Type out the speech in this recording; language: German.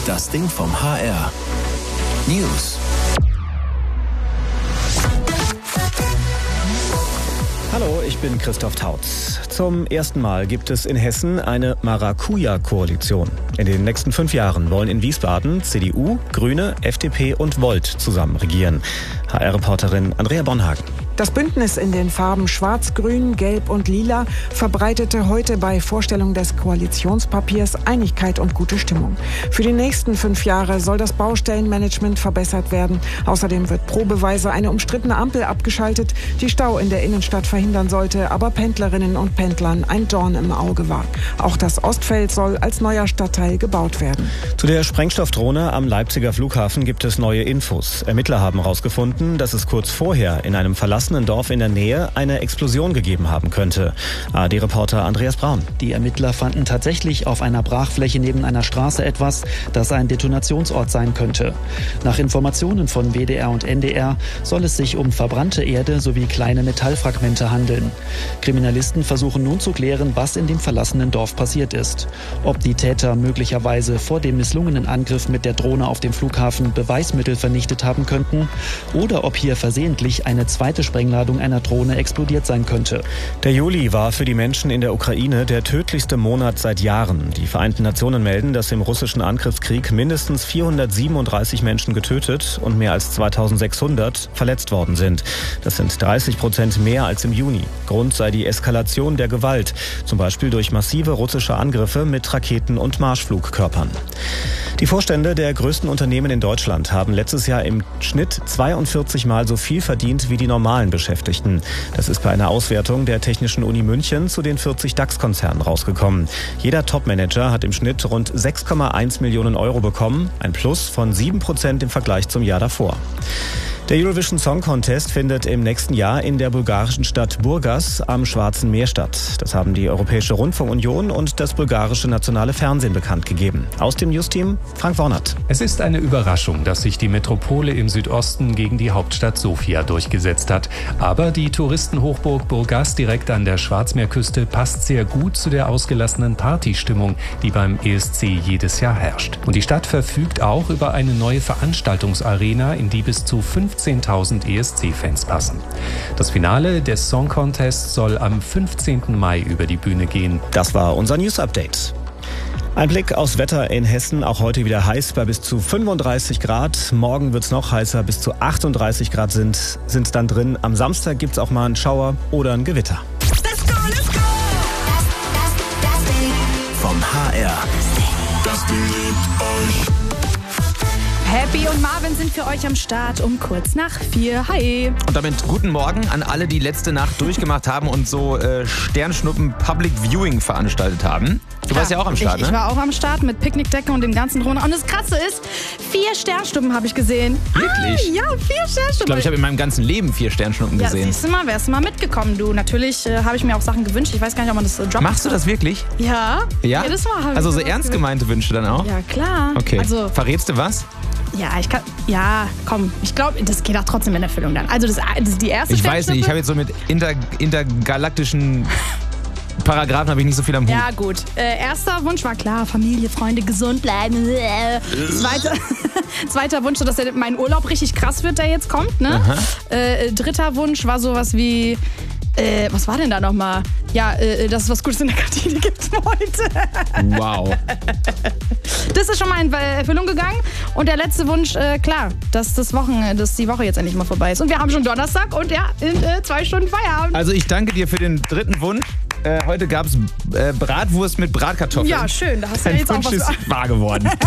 Das Ding vom HR. News. Hallo, ich bin Christoph Tautz. Zum ersten Mal gibt es in Hessen eine Maracuja-Koalition. In den nächsten 5 Jahren wollen in Wiesbaden CDU, Grüne, FDP und Volt zusammen regieren. HR-Reporterin Andrea Bonhagen. Das Bündnis in den Farben Schwarz, Grün, Gelb und Lila verbreitete heute bei Vorstellung des Koalitionspapiers Einigkeit und gute Stimmung. Für die nächsten 5 Jahre soll das Baustellenmanagement verbessert werden. Außerdem wird probeweise eine umstrittene Ampel abgeschaltet, die Stau in der Innenstadt verhindern sollte, aber Pendlerinnen und Pendlern ein Dorn im Auge war. Auch das Ostfeld soll als neuer Stadtteil gebaut werden. Zu der Sprengstoffdrohne am Leipziger Flughafen gibt es neue Infos. Ermittler haben herausgefunden, dass es kurz vorher in einem verlassenen Dorf in der Nähe eine Explosion gegeben haben könnte. ARD-Reporter Andreas Braun. Die Ermittler fanden tatsächlich auf einer Brachfläche neben einer Straße etwas, das ein Detonationsort sein könnte. Nach Informationen von WDR und NDR soll es sich um verbrannte Erde sowie kleine Metallfragmente handeln. Kriminalisten versuchen nun zu klären, was in dem verlassenen Dorf passiert ist. Ob die Täter möglicherweise vor dem misslungenen Angriff mit der Drohne auf dem Flughafen Beweismittel vernichtet haben könnten oder ob hier versehentlich eine zweite Sprengladung einer Drohne explodiert sein könnte. Der Juli war für die Menschen in der Ukraine der tödlichste Monat seit Jahren. Die Vereinten Nationen melden, dass im russischen Angriffskrieg mindestens 437 Menschen getötet und mehr als 2600 verletzt worden sind. Das sind 30% mehr als im Juni. Grund sei die Eskalation der Gewalt, zum Beispiel durch massive russische Angriffe mit Raketen und Marschflugkörpern. Die Vorstände der größten Unternehmen in Deutschland haben letztes Jahr im Schnitt 42 Mal so viel verdient wie die normalen Beschäftigten. Das ist bei einer Auswertung der Technischen Uni München zu den 40 DAX-Konzernen rausgekommen. Jeder Top-Manager hat im Schnitt rund 6,1 Millionen Euro bekommen, ein Plus von 7% im Vergleich zum Jahr davor. Der Eurovision Song Contest findet im nächsten Jahr in der bulgarischen Stadt Burgas am Schwarzen Meer statt. Das haben die Europäische Rundfunkunion und das bulgarische nationale Fernsehen bekannt gegeben. Aus dem Newsteam Frank Wornert. Es ist eine Überraschung, dass sich die Metropole im Südosten gegen die Hauptstadt Sofia durchgesetzt hat. Aber die Touristenhochburg Burgas direkt an der Schwarzmeerküste passt sehr gut zu der ausgelassenen Partystimmung, die beim ESC jedes Jahr herrscht. Und die Stadt verfügt auch über eine neue Veranstaltungsarena, in die bis zu 15.000 ESC-Fans passen. Das Finale des Song Contests soll am 15. Mai über die Bühne gehen. Das war unser News-Update. Ein Blick aufs Wetter in Hessen, auch heute wieder heiß bei bis zu 35 Grad. Morgen wird es noch heißer, bis zu 38 Grad sind dann drin. Am Samstag gibt es auch mal einen Schauer oder ein Gewitter. Let's go, let's go! Vom HR. Das Ding liebt euch. Happy und Marvin sind für euch am Start um kurz nach 4. Hi. Und damit guten Morgen an alle, die letzte Nacht durchgemacht haben und so Sternschnuppen Public Viewing veranstaltet haben. Du warst ja auch am Start, ne? Ich war auch am Start mit Picknickdecke und dem ganzen Runter. Und das Krasse ist, 4 Sternschnuppen habe ich gesehen. Wirklich? Ja, 4 Sternschnuppen. Ich glaube, ich habe in meinem ganzen Leben 4 Sternschnuppen gesehen. Ja, siehst du mal, wärst du mal mitgekommen, du. Natürlich habe ich mir auch Sachen gewünscht. Ich weiß gar nicht, ob man das droppt. Machst du das wirklich? Ja. Ja? Jedes Mal habe ich also so sowas ernst gemeinte Wünsche dann auch? Ja, klar. Okay. Also, verrätst du was? ja, komm. Ich glaube, das geht auch trotzdem in Erfüllung dann. Also das ist die erste Ich Sternschnuppe. weiß nicht, ich habe jetzt so mit intergalaktischen Paragraphen habe ich nicht so viel am Hut. Ja, gut. Erster Wunsch war klar, Familie, Freunde, gesund bleiben. Zweiter Wunsch, dass mein Urlaub richtig krass wird, der jetzt kommt. Ne? Dritter Wunsch war sowas wie, was war denn da nochmal? Ja, dass es was Gutes in der Kantine gibt heute. Wow. Das ist schon mal in Erfüllung gegangen. Und der letzte Wunsch, klar, dass die Woche jetzt endlich mal vorbei ist. Und wir haben schon Donnerstag und ja, in 2 Stunden Feierabend. Also ich danke dir für den dritten Wunsch. Heute gab es Bratwurst mit Bratkartoffeln. Ja, schön. Da hast du ja Dein jetzt auch Wunsch was. ist wahr geworden.